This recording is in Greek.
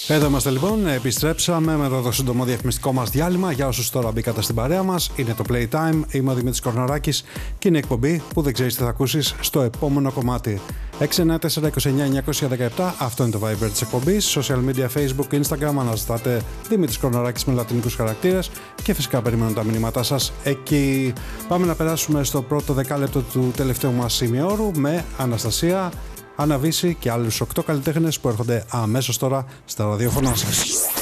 Εδώ είμαστε λοιπόν, επιστρέψαμε με το σύντομο διαφημιστικό μας διάλειμμα. Για όσους τώρα μπήκατε στην παρέα μας, είναι το Playtime, είμαι ο Δημήτρης Κορναράκης και είναι η εκπομπή που δεν ξέρεις τι θα ακούσεις στο επόμενο κομμάτι. 694-29-917, αυτό είναι το Viber της εκπομπής. Social media, Facebook, Instagram, αναζητάτε Δημήτρης Κορναράκης με λατινικούς χαρακτήρες και φυσικά περιμένω τα μηνύματά σας εκεί. Πάμε να περάσουμε στο πρώτο δεκάλεπτο του τελευταίου μας ημιώρου με Αναστασία, Άννα Βύση και άλλους 8 καλλιτέχνες που έρχονται αμέσως τώρα στα ραδιόφωνά σας.